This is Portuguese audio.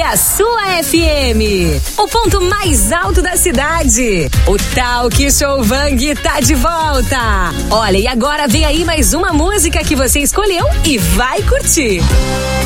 a sua FM. O ponto mais alto da cidade. O Talk Show Vang tá de volta. Olha, e agora vem aí mais uma música que você escolheu e vai curtir.